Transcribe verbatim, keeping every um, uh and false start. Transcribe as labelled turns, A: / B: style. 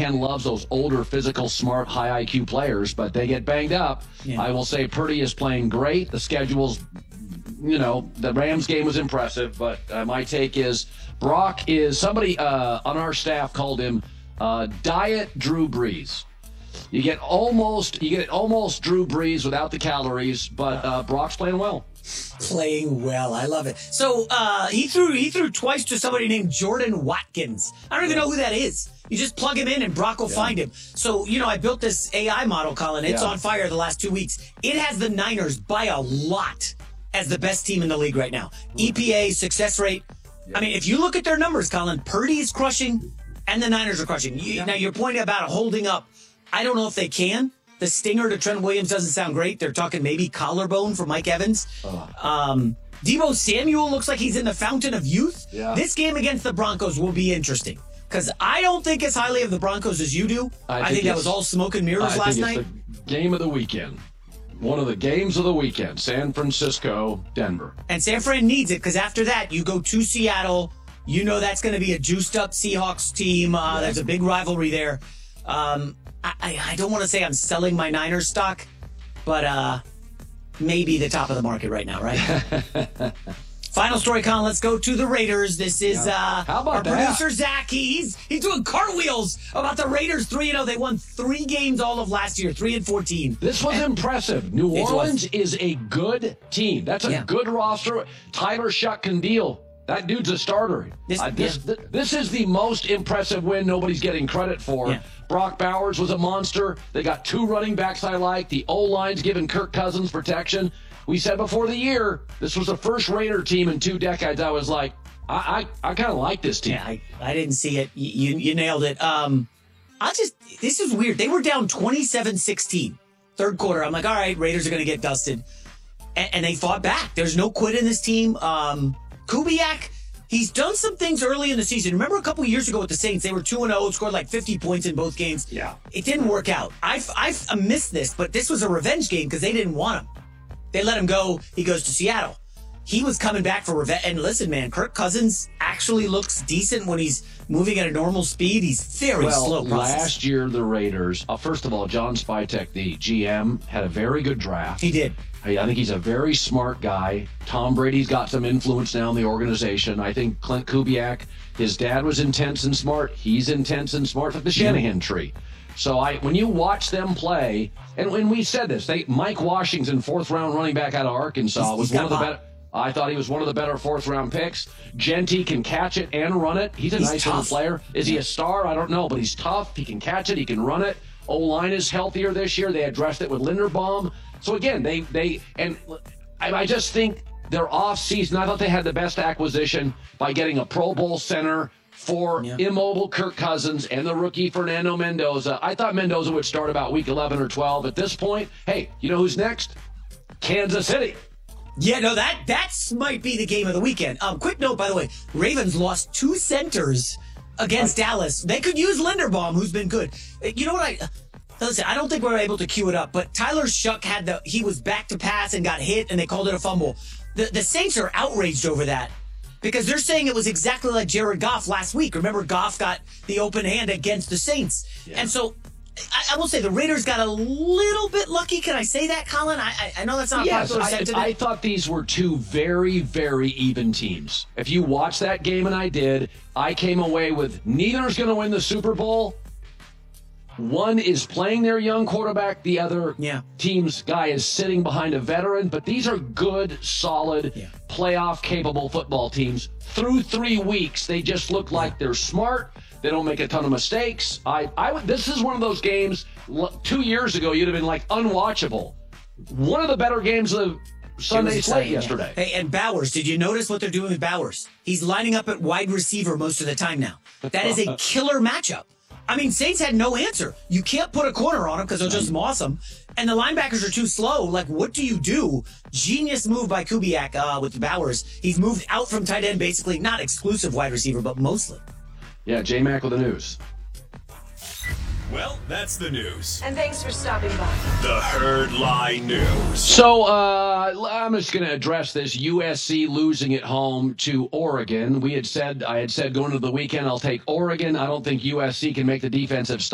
A: Shanahan loves those older, physical, smart, high I Q players, but they get banged up. Yeah. I will say Purdy is playing great. The schedule's, you know, the Rams game was impressive, but uh, my take is Brock is, somebody uh, on our staff called him uh, Diet Drew Brees. You get almost, you get almost Drew Brees without the calories, but uh, Brock's playing well.
B: Playing well. I love it. So uh, he threw he threw twice to somebody named Jordan Watkins. I don't even know who that is. You just plug him in and Brock will yeah. find him. So, you know, I built this A I model, Colin. It's yeah. on fire the last two weeks. It has the Niners by a lot as the best team in the league right now. E P A, success rate. Yeah. I mean, if you look at their numbers, Colin, Purdy is crushing and the Niners are crushing. You, yeah. Now, your point about holding up, I don't know if they can. The stinger to Trent Williams doesn't sound great. They're talking maybe collarbone for Mike Evans. Oh. Um, Deebo Samuel looks like he's in the fountain of youth. Yeah. This game against the Broncos will be interesting because I don't think as highly of the Broncos as you do. I think, I think that was all smoke and mirrors
A: I
B: last
A: think
B: night.
A: It's the game of the weekend. One of the games of the weekend. San Francisco, Denver.
B: And San Fran needs it because after that, you go to Seattle. You know that's going to be a juiced-up Seahawks team. Uh, yeah. There's a big rivalry there. Um, I, I don't want to say I'm selling my Niners stock, but uh, maybe the top of the market right now, right? Final story, Colin. Let's go to the Raiders. This is
A: yeah.
B: uh,
A: How about
B: our
A: that?
B: producer, Zach. He's, he's doing cartwheels about the Raiders three and oh. They won three games all of last year, three and fourteen.
A: This was and impressive. New Orleans is a good team. That's a yeah. good roster. Tyler Shuck can deal. That dude's a starter. This, uh, this, yeah. th- this is the most impressive win nobody's getting credit for. Yeah. Brock Bowers was a monster. They got two running backs I like. The O-line's giving Kirk Cousins protection. We said before the year, this was the first Raider team in two decades. I was like, I I, I kind of like this team.
B: Yeah, I, I didn't see it. You, you, you nailed it. Um, I just, this is weird. They were down twenty-seven sixteen. Third quarter. I'm like, all right, Raiders are going to get dusted. And, and they fought back. There's no quit in this team. Um, Kubiak, he's done some things early in the season. Remember a couple years ago with the Saints, they were two and oh, scored like fifty points in both games.
A: Yeah.
B: It didn't work out. I've, I've missed this, but this was a revenge game because they didn't want him. They let him go. He goes to Seattle. He was coming back for revenge. And listen, man, Kirk Cousins actually looks decent when he's moving at a normal speed. He's very
A: well,
B: slow process.
A: Last year, the Raiders, uh, first of all, John Spytek, the G M, had a very good draft.
B: He did.
A: I think he's a very smart guy. Tom Brady's got some influence now in the organization. I think Clint Kubiak, his dad was intense and smart. He's intense and smart, like the Shanahan tree. So I, when you watch them play, and when we said this, they, Mike Washington, fourth round running back out of Arkansas,
B: he's,
A: was
B: he's
A: one of the better. I thought he was one of the better fourth round picks. Genty can catch it and run it. He's a he's nice tough. little player. Is he a star? I don't know, but he's tough. He can catch it. He can run it. O-line is healthier this year. They addressed it with Linderbaum. So again, they they and I, I just think their off season. I thought they had the best acquisition by getting a Pro Bowl center for yeah. immobile Kirk Cousins and the rookie Fernando Mendoza. I thought Mendoza would start about week eleven or twelve. At this point, hey, you know who's next? Kansas City.
B: Yeah, no, that that's might be the game of the weekend. Um, quick note, by the way, Ravens lost two centers against uh, Dallas. They could use Linderbaum, who's been good. You know what I? Listen, I don't think we were able to cue it up, but Tyler Shuck had the, he was back to pass and got hit, and they called it a fumble. The the Saints are outraged over that because they're saying it was exactly like Jared Goff last week. Remember, Goff got the open hand against the Saints. Yeah. And so I, I will say the Raiders got a little bit lucky. Can I say that, Colin? I, I, I know that's not
A: yes,
B: a popular sentiment.
A: I, I thought these were two very, very even teams. If you watch that game, and I did, I came away with neither's going to win the Super Bowl. One is playing their young quarterback. The other
B: yeah.
A: team's guy is sitting behind a veteran. But these are good, solid, yeah. playoff-capable football teams. Through three weeks, they just look like they're smart. They don't make a ton of mistakes. I, I would. This is one of those games, two years ago, you'd have been like, unwatchable. One of the better games of Sunday slate yesterday.
B: Yeah. Hey, and Bowers, did you notice what they're doing with Bowers? He's lining up at wide receiver most of the time now. That is a killer matchup. I mean, Saints had no answer. You can't put a corner on him because they'll just moss him. And the linebackers are too slow. Like, what do you do? Genius move by Kubiak uh, with Bowers. He's moved out from tight end, basically, not exclusive wide receiver, but mostly.
A: Yeah, J-Mac with the news.
C: Well, that's the news.
D: And thanks for stopping by.
C: The Herd Lie News.
A: So uh, I'm just going to address this U S C losing at home to Oregon. We had said, I had said going into the weekend, I'll take Oregon. I don't think U S C can make the defensive stop.